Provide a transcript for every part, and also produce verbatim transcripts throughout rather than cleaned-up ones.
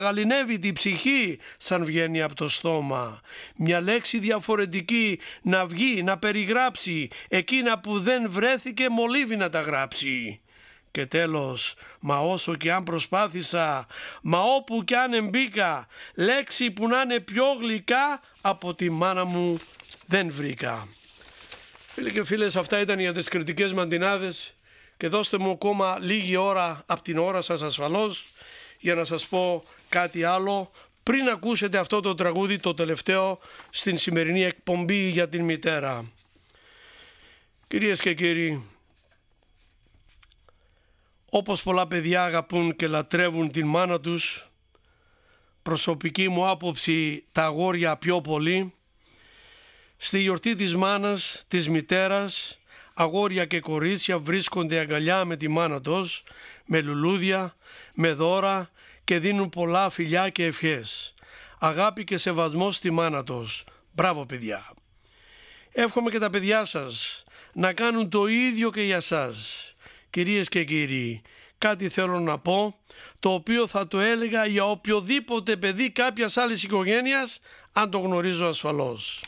γαληνεύει την ψυχή σαν βγαίνει από το στόμα. Μια λέξη διαφορετική να βγει, να περιγράψει εκείνα που δεν βρέθηκε μολύβι να τα γράψει. Και τέλος, μα όσο και αν προσπάθησα, μα όπου και αν εμπήκα, λέξη που να είναι πιο γλυκά από τη μάνα μου δεν βρήκα. Φίλοι και φίλες, αυτά ήταν για τις κριτικές μαντινάδες και δώστε μου ακόμα λίγη ώρα από την ώρα σας ασφαλώς για να σας πω κάτι άλλο πριν ακούσετε αυτό το τραγούδι, το τελευταίο στην σημερινή εκπομπή για την μητέρα. Κυρίες και κύριοι, όπως πολλά παιδιά αγαπούν και λατρεύουν την μάνα τους, προσωπική μου άποψη τα αγόρια πιο πολύ, στη γιορτή της μάνας, της μητέρας, αγόρια και κορίτσια βρίσκονται αγκαλιά με τη μάνα τους, με λουλούδια, με δώρα και δίνουν πολλά φιλιά και ευχές. Αγάπη και σεβασμό στη μάνα τους. Μπράβο παιδιά. Εύχομαι και τα παιδιά σας να κάνουν το ίδιο και για σας. Κυρίες και κύριοι, κάτι θέλω να πω, το οποίο θα το έλεγα για οποιοδήποτε παιδί κάποιας άλλης οικογένειας, αν το γνωρίζω ασφαλώς.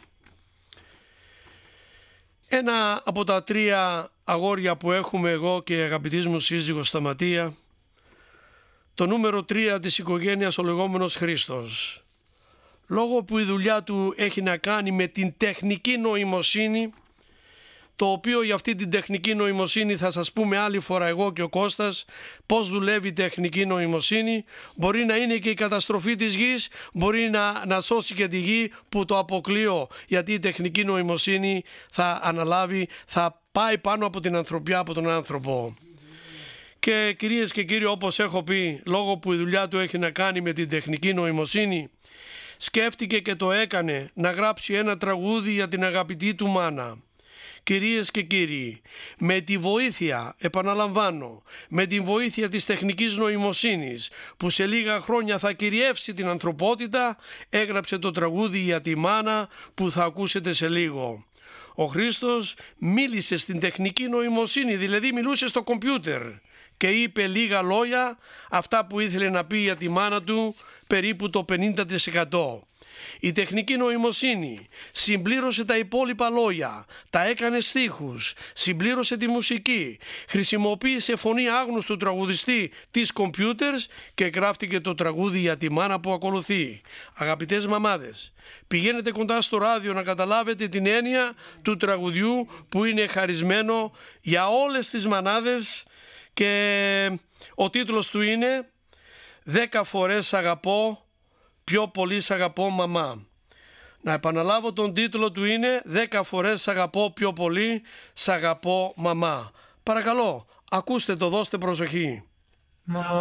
Ένα από τα τρία αγόρια που έχουμε εγώ και η αγαπητής μου σύζυγος Σταματία, το νούμερο τρία της οικογένειας, ο λεγόμενος Χρήστος, λόγω που η δουλειά του έχει να κάνει με την τεχνική νοημοσύνη, το οποίο για αυτή την τεχνική νοημοσύνη θα σας πούμε άλλη φορά εγώ και ο Κώστας πώς δουλεύει η τεχνική νοημοσύνη. Μπορεί να είναι και η καταστροφή της γης, μπορεί να, να σώσει και τη γη, που το αποκλείω, γιατί η τεχνική νοημοσύνη θα αναλάβει, θα πάει πάνω από την ανθρωπιά, από τον άνθρωπο. Και κυρίες και κύριοι, όπως έχω πει, λόγω που η δουλειά του έχει να κάνει με την τεχνική νοημοσύνη, σκέφτηκε και το έκανε να γράψει ένα τραγούδι για την αγαπητή του μάνα. Κυρίες και κύριοι, με τη βοήθεια, επαναλαμβάνω, με τη βοήθεια της τεχνικής νοημοσύνης που σε λίγα χρόνια θα κυριεύσει την ανθρωπότητα, έγραψε το τραγούδι για τη μάνα που θα ακούσετε σε λίγο. Ο Χρήστος μίλησε στην τεχνική νοημοσύνη, δηλαδή μιλούσε στο κομπιούτερ και είπε λίγα λόγια, αυτά που ήθελε να πει για τη μάνα του, περίπου το πενήντα τοις εκατό. Η τεχνική νοημοσύνη συμπλήρωσε τα υπόλοιπα λόγια, τα έκανε στίχους, συμπλήρωσε τη μουσική, χρησιμοποίησε φωνή άγνωστου τραγουδιστή της κομπιούτερς και γράφτηκε το τραγούδι για τη μάνα που ακολουθεί. Αγαπητές μαμάδες, πηγαίνετε κοντά στο ράδιο να καταλάβετε την έννοια του τραγουδιού που είναι χαρισμένο για όλες τις μανάδες και ο τίτλος του είναι «Δέκα φορές αγαπώ, πιο πολύ σ' αγαπώ μαμά». Να επαναλάβω, τον τίτλο του είναι «Δέκα φορές σ' αγαπώ πιο πολύ, σ' αγαπώ μαμά». Παρακαλώ, ακούστε το, δώστε προσοχή.